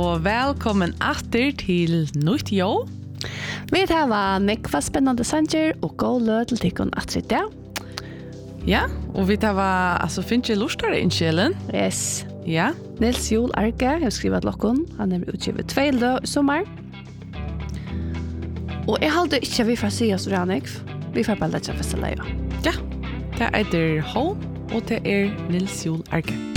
og velkommen atter til Nytt Jo. Vi har nekva spennende sanger og gå lød til tikkun atter det. Ja, og vi har finnes lustare innkjelen. Yes. Ja. Nils Jol Arke har skrivet lokken. Han har utgivet 2 lød i sommer. Og jeg halde ikke vi får si oss Ranik. Vi får bare lette feste leie. Ja, det er Home, og det er Nils Jol Arke.